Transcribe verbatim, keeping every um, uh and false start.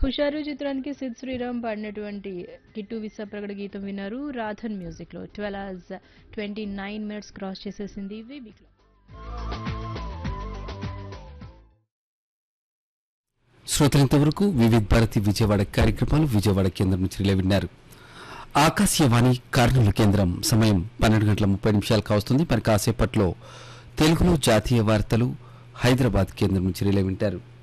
హుషారు చిత్రానికి సిద్ శ్రీరామ్ పాడినటువంటి కిట్టు విశాప్రగడ గీతం విన్నారు రాధన్ మ్యూజిక్ లో twelve hours twenty nine minutes cross చేసేసింది వీబీలో. శ్రోతలంతవరకు వివిధ భారతి విజయవాడ కార్యక్రమాలు విజయవాడ కేంద్రం నుంచి రిలే విన్నారు. ఆకాశవాణి కర్నూలు కేంద్రం సమయం పన్నెండు గంటల ముప్పై నిమిషాలు కావస్తుంది. మరి కాసేపట్లో తెలుగులో జాతీయ వార్తలు హైదరాబాద్ కేంద్రం నుంచి రిలే వింటారు.